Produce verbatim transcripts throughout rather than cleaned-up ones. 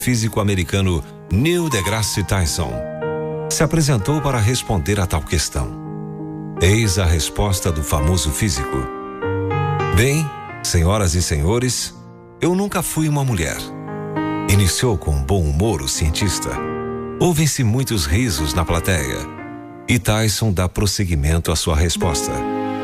físico americano Neil deGrasse Tyson se apresentou para responder a tal questão. Eis a resposta do famoso físico. Bem, senhoras e senhores, eu nunca fui uma mulher. Iniciou com bom humor o cientista. Ouvem-se muitos risos na plateia. E Tyson dá prosseguimento à sua resposta.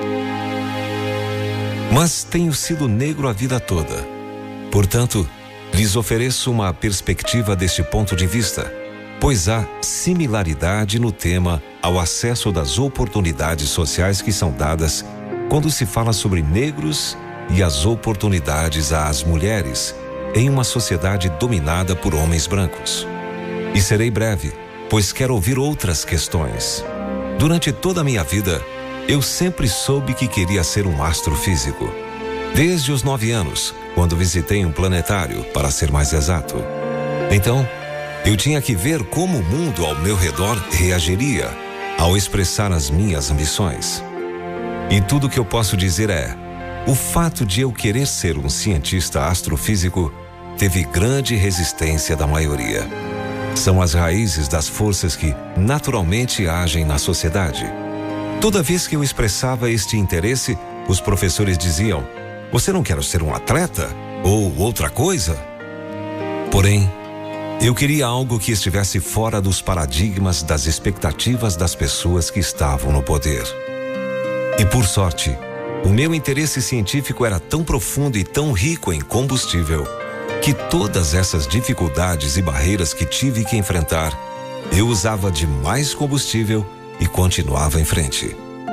Mas tenho sido negro a vida toda. Portanto, lhes ofereço uma perspectiva deste ponto de vista, pois há similaridade no tema ao acesso das oportunidades sociais que são dadas quando se fala sobre negros e as oportunidades às mulheres em uma sociedade dominada por homens brancos. E serei breve, pois quero ouvir outras questões. Durante toda a minha vida, eu sempre soube que queria ser um astrofísico. Desde os nove anos, quando visitei um planetário, para ser mais exato. Então, eu tinha que ver como o mundo ao meu redor reagiria ao expressar as minhas ambições. E tudo que eu posso dizer é: o fato de eu querer ser um cientista astrofísico teve grande resistência da maioria. São as raízes das forças que naturalmente agem na sociedade. Toda vez que eu expressava este interesse, os professores diziam: você não quer ser um atleta? Ou outra coisa? Porém, eu queria algo que estivesse fora dos paradigmas das expectativas das pessoas que estavam no poder. E por sorte, o meu interesse científico era tão profundo e tão rico em combustível que todas essas dificuldades e barreiras que tive que enfrentar, eu usava de mais combustível e continuava em frente.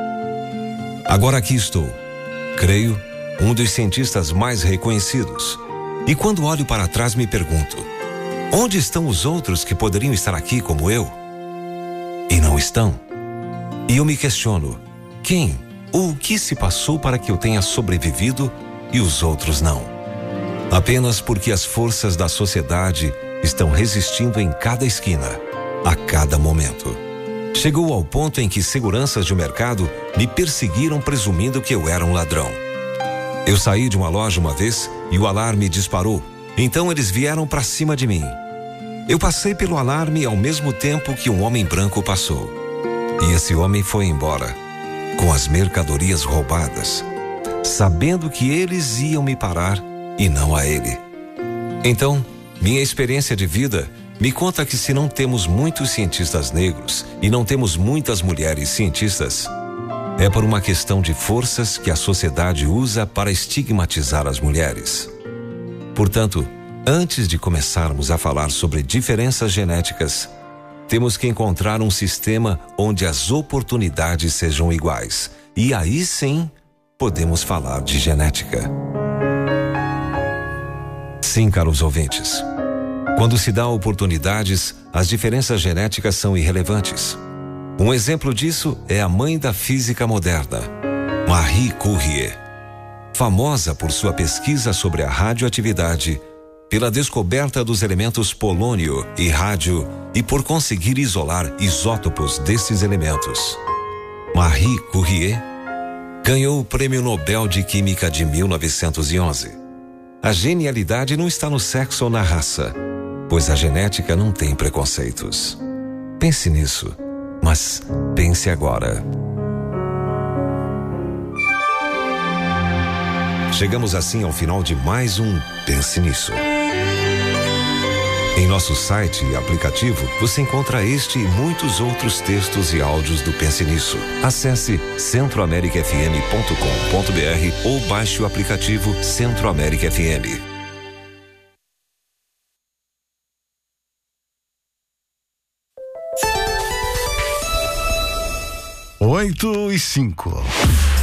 Agora aqui estou, creio, um dos cientistas mais reconhecidos. E quando olho para trás me pergunto: onde estão os outros que poderiam estar aqui como eu? E não estão. E eu me questiono: quem ou o que se passou para que eu tenha sobrevivido e os outros não? Apenas porque as forças da sociedade estão resistindo em cada esquina, a cada momento. Chegou ao ponto em que seguranças de mercado me perseguiram presumindo que eu era um ladrão. Eu saí de uma loja uma vez e o alarme disparou. Então eles vieram para cima de mim. Eu passei pelo alarme ao mesmo tempo que um homem branco passou. E esse homem foi embora, com as mercadorias roubadas, sabendo que eles iam me parar e não a ele. Então, minha experiência de vida me conta que se não temos muitos cientistas negros e não temos muitas mulheres cientistas, é por uma questão de forças que a sociedade usa para estigmatizar as mulheres. Portanto, antes de começarmos a falar sobre diferenças genéticas, temos que encontrar um sistema onde as oportunidades sejam iguais. E aí sim, podemos falar de genética. Sim, caros ouvintes. Quando se dá oportunidades, as diferenças genéticas são irrelevantes. Um exemplo disso é a mãe da física moderna, Marie Curie. Famosa por sua pesquisa sobre a radioatividade, pela descoberta dos elementos polônio e rádio e por conseguir isolar isótopos desses elementos. Marie Curie ganhou o Prêmio Nobel de Química de mil novecentos e onze. A genialidade não está no sexo ou na raça, pois a genética não tem preconceitos. Pense nisso, mas pense agora. Chegamos assim ao final de mais um Pense Nisso. Em nosso site e aplicativo, você encontra este e muitos outros textos e áudios do Pense Nisso. Acesse centro américa f m ponto com ponto b r ou baixe o aplicativo Centro América F M. Oito e cinco.